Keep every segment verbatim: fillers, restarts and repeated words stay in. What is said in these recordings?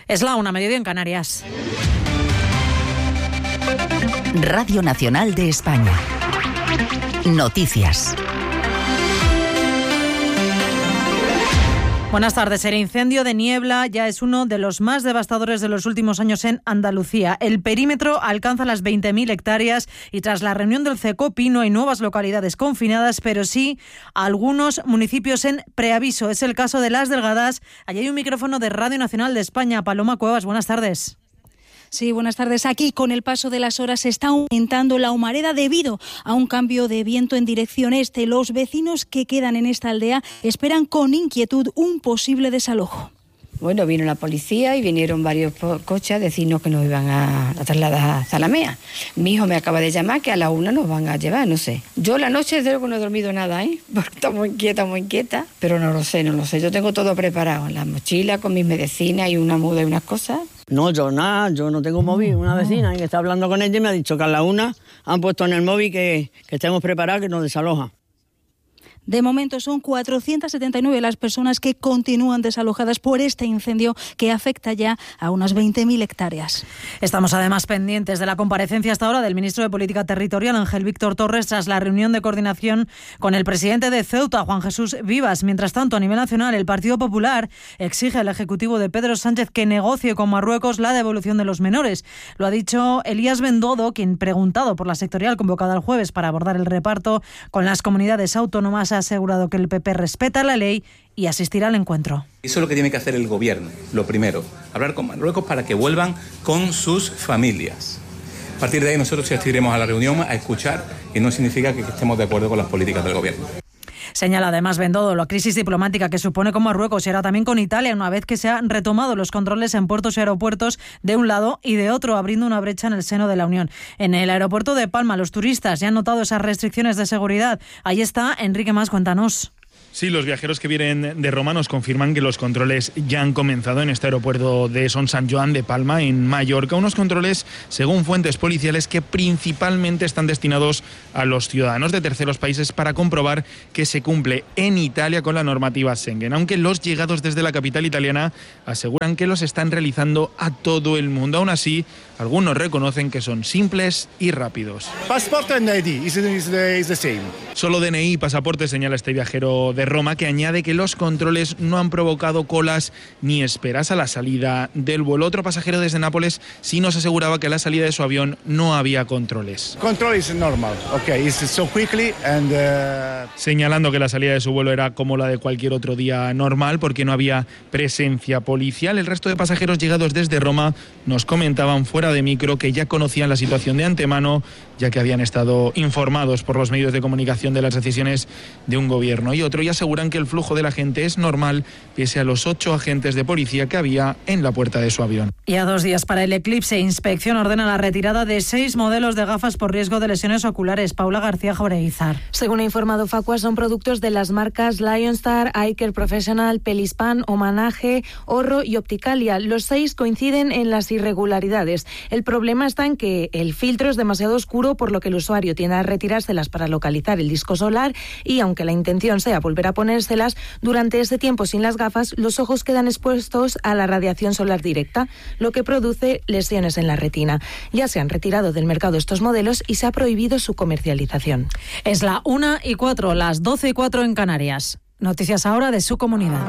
Es la una, mediodía en Canarias. Radio Nacional de España. Noticias. Buenas tardes. El incendio de Niebla ya es uno de los más devastadores de los últimos años en Andalucía. El perímetro alcanza las veinte mil hectáreas y tras la reunión del CECOPI no hay nuevas localidades confinadas, pero sí algunos municipios en preaviso. Es el caso de Las Delgadas. Allí hay un micrófono de Radio Nacional de España. Paloma Cuevas, buenas tardes. Sí, buenas tardes. Aquí, con el paso de las horas, se está aumentando la humareda debido a un cambio de viento en dirección este. Los vecinos que quedan en esta aldea esperan con inquietud un posible desalojo. Bueno, vino la policía y vinieron varios coches a decirnos que nos iban a, a trasladar a Zalamea. Mi hijo me acaba de llamar que a la una nos van a llevar, no sé. Yo la noche desde luego no he dormido nada, ¿eh? Porque estoy muy inquieta, muy inquieta. Pero no lo sé, no lo sé. Yo tengo todo preparado. La mochila con mis medicinas y una muda y unas cosas. No, yo nada, yo no tengo móvil. Una vecina que está hablando con ella y me ha dicho que a la una han puesto en el móvil que, que estemos preparados, que nos desaloja. De momento son cuatrocientas setenta y nueve las personas que continúan desalojadas por este incendio que afecta ya a unas veinte mil hectáreas. Estamos además pendientes de la comparecencia hasta ahora del ministro de Política Territorial, Ángel Víctor Torres, tras la reunión de coordinación con el presidente de Ceuta, Juan Jesús Vivas. Mientras tanto, a nivel nacional, el Partido Popular exige al Ejecutivo de Pedro Sánchez que negocie con Marruecos la devolución de los menores. Lo ha dicho Elías Bendodo, quien, preguntado por la sectorial convocada el jueves para abordar el reparto con las comunidades autónomas, ha asegurado que el P P respeta la ley y asistirá al encuentro. Eso es lo que tiene que hacer el gobierno, lo primero, hablar con Marruecos para que vuelvan con sus familias. A partir de ahí nosotros asistiremos a la reunión a escuchar y no significa que estemos de acuerdo con las políticas del gobierno. Señala además Bendodo la crisis diplomática que supone con Marruecos y ahora también con Italia, una vez que se han retomado los controles en puertos y aeropuertos de un lado y de otro, abriendo una brecha en el seno de la Unión. En el aeropuerto de Palma, los turistas ya han notado esas restricciones de seguridad. Ahí está Enrique Mas, cuéntanos. Sí, los viajeros que vienen de Roma nos confirman que los controles ya han comenzado en este aeropuerto de Son San Joan de Palma, en Mallorca. Unos controles, según fuentes policiales, que principalmente están destinados a los ciudadanos de terceros países para comprobar que se cumple en Italia con la normativa Schengen. Aunque los llegados desde la capital italiana aseguran que los están realizando a todo el mundo. Aún así, algunos reconocen que son simples y rápidos. Pasaporte and I D is the, is the same. Solo D N I y pasaporte, señala este viajero de Roma, que añade que los controles no han provocado colas ni esperas a la salida del vuelo. Otro pasajero desde Nápoles sí nos aseguraba que a la salida de su avión no había controles. Control is normal, okay, it's so quickly and uh... señalando que la salida de su vuelo era como la de cualquier otro día normal porque no había presencia policial. El resto de pasajeros llegados desde Roma nos comentaban fuera de micro que ya conocían la situación de antemano, ya que habían estado informados por los medios de comunicación de las decisiones de un gobierno y otro, y aseguran que el flujo de la gente es normal pese a los ocho agentes de policía que había en la puerta de su avión. Y a dos días para el eclipse, Inspección ordena la retirada de seis modelos de gafas por riesgo de lesiones oculares. Paula García Jauregui. Según ha informado Facua, son productos de las marcas Lionstar, Eyecare Professional, Pelispan, Homanage, Orro y Opticalia. Los seis coinciden en las irregularidades. El problema está en que el filtro es demasiado oscuro, por lo que el usuario tiende a retirárselas para localizar el disco solar y, aunque la intención sea volver a ponérselas, durante ese tiempo sin las gafas los ojos quedan expuestos a la radiación solar directa, lo que produce lesiones en la retina. Ya se han retirado del mercado estos modelos y se ha prohibido su comercialización. Es la una y cuatro, las doce y cuatro en Canarias. Noticias ahora de su comunidad.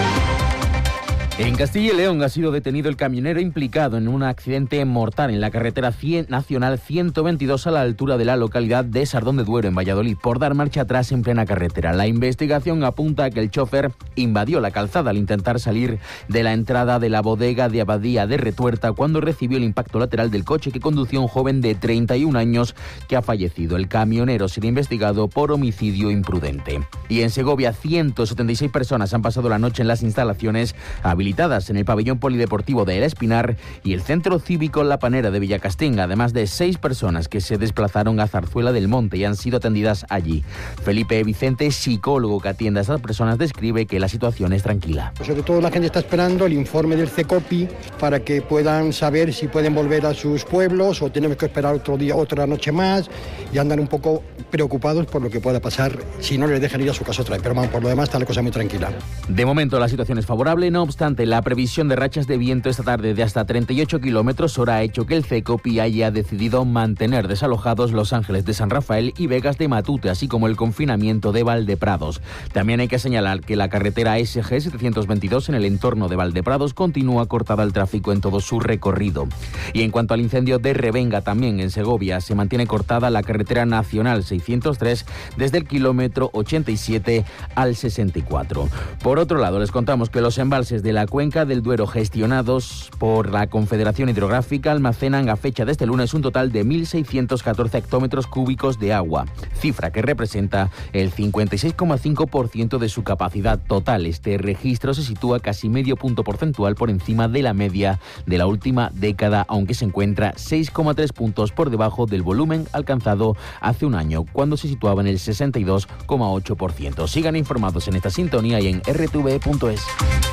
En Castilla y León ha sido detenido el camionero implicado en un accidente mortal en la carretera nacional ciento veintidós a la altura de la localidad de Sardón de Duero, en Valladolid, por dar marcha atrás en plena carretera. La investigación apunta a que el chofer invadió la calzada al intentar salir de la entrada de la bodega de Abadía de Retuerta cuando recibió el impacto lateral del coche que conducía un joven de treinta y un años que ha fallecido. El camionero será investigado por homicidio imprudente. Y en Segovia, ciento setenta y seis personas han pasado la noche en las instalaciones habilitadas en el pabellón polideportivo de El Espinar y el centro cívico La Panera de Villacastín, además de seis personas que se desplazaron a Zarzuela del Monte y han sido atendidas allí. Felipe Vicente, psicólogo que atiende a estas personas, describe que la situación es tranquila. Sobre todo la gente está esperando el informe del CECOPI para que puedan saber si pueden volver a sus pueblos o tenemos que esperar otro día, otra noche más, y andan un poco preocupados por lo que pueda pasar si no les dejan ir a su casa otra vez. Pero bueno, por lo demás está la cosa muy tranquila. De momento la situación es favorable, no obstante obstante, la previsión de rachas de viento esta tarde de hasta treinta y ocho kilómetros hora ha hecho que el CECOPI haya decidido mantener desalojados Los Ángeles de San Rafael y Vegas de Matute, así como el confinamiento de Valdeprados. También hay que señalar que la carretera S G setecientos veintidós en el entorno de Valdeprados continúa cortada al tráfico en todo su recorrido. Y en cuanto al incendio de Revenga, también en Segovia, se mantiene cortada la carretera nacional seiscientos tres desde el kilómetro ochenta y siete al sesenta y cuatro. Por otro lado, les contamos que los embalses de la cuenca del Duero gestionados por la Confederación Hidrográfica almacenan a fecha de este lunes un total de mil seiscientos catorce hectómetros cúbicos de agua, cifra que representa el cincuenta y seis coma cinco por ciento de su capacidad total. Este registro se sitúa casi medio punto porcentual por encima de la media de la última década, aunque se encuentra seis coma tres puntos por debajo del volumen alcanzado hace un año, cuando se situaba en el sesenta y dos coma ocho por ciento. Sigan informados en esta sintonía y en r t v punto es.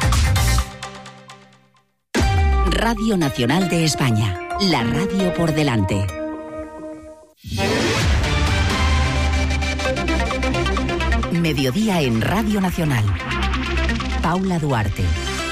Radio Nacional de España, la radio por delante. Mediodía en Radio Nacional. Paula Duarte.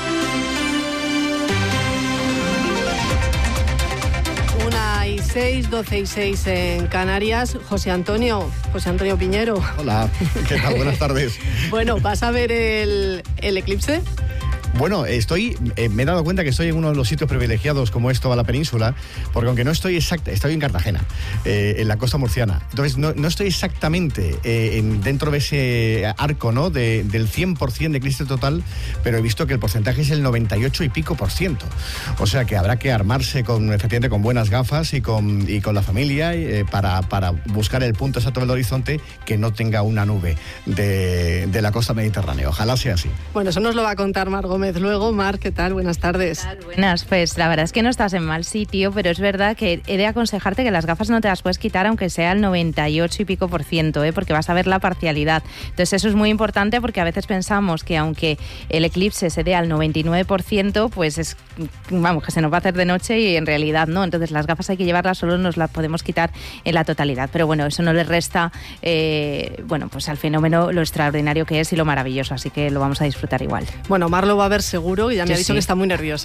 Una y seis, doce y seis en Canarias. José Antonio, José Antonio Piñero. Hola, ¿qué tal? Buenas tardes. Bueno, ¿vas a ver el, el eclipse? Bueno, estoy, eh, me he dado cuenta que estoy en uno de los sitios privilegiados como es toda la península, porque aunque no estoy exacta, estoy en Cartagena, eh, en la costa murciana. Entonces no, no estoy exactamente eh, en, dentro de ese arco, ¿no? De, del cien por ciento de eclipse total, pero he visto que el porcentaje es el noventa y ocho y pico por ciento. O sea que habrá que armarse con, efectivamente, con buenas gafas y con, y con la familia eh, para, para buscar el punto exacto del horizonte que no tenga una nube de, de la costa mediterránea. Ojalá sea así. Bueno, eso nos lo va a contar Margot luego. Mar, ¿qué tal? Buenas tardes. ¿Qué tal? Buenas, pues la verdad es que no estás en mal sitio, pero es verdad que he de aconsejarte que las gafas no te las puedes quitar aunque sea el noventa y ocho y pico por ciento, ¿eh? Porque vas a ver la parcialidad. Entonces eso es muy importante porque a veces pensamos que aunque el eclipse se dé al noventa y nueve por ciento, pues es, vamos, que se nos va a hacer de noche y en realidad no. Entonces las gafas hay que llevarlas, solo nos las podemos quitar en la totalidad. Pero bueno, eso no le resta, eh, bueno, pues al fenómeno lo extraordinario que es y lo maravilloso, así que lo vamos a disfrutar igual. Bueno, Mar lo va a ver seguro y ya me Yo ha dicho sí. que está muy nerviosa.